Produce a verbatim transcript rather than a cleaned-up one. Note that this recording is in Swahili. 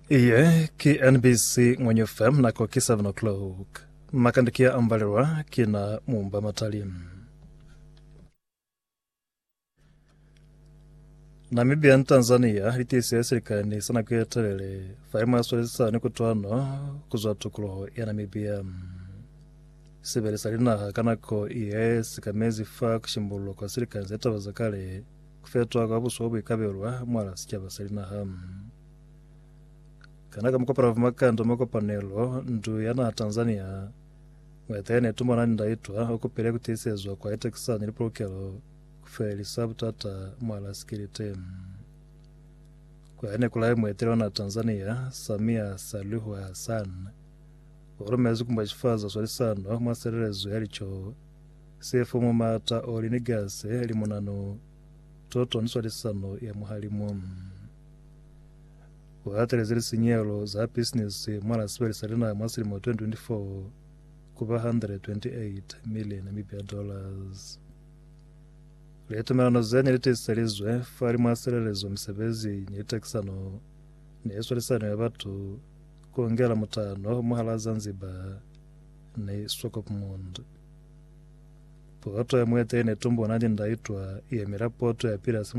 Iye ki N B C mwenye F M na kwa ki seven o'clock makandikia ambalirwa kina mumba matalimu. Namibia na Tanzania litisi ya serikali sana kuyatalele faima swalisa ni kutuano kuzwa tukulo ya Namibia. Sibeli salina kanako iye sikamezi fa kushimbulo kwa serikali zeta wazakale kufetua kwa busu wabu ikabelwa mwala sikiaba salina hamu. Kanaka mkopara vumakando mkopa nelo ndu yana Tanzania mwetene tumo nani ndaitwa ukupele kutisezwa kwa itekisa nilipokelo kufeli sabu tata mwala sikilite. Kwa ene kulae mwetele wana Tanzania Samia Suluhu Hassan urumezi kumbachifaza swali sano mwasererezo yalicho sefu mumata olinigase limonano toto niswali sano ya muhalimu. Waatele zili sinyelo za business mwala sibeli salina mwasili mwa twenty twenty-four kuba one hundred twenty-eight million Namibia dollars. Leto merano zenye lite isalizwe fari mwasererezo msebezi nyitekisano ni eswali sano ya batu kuongela mutano muhala Zanzibar ni soko kumundu. Po watu ya mwete ene tumbo nani ndaitwa iya mirapoto ya pira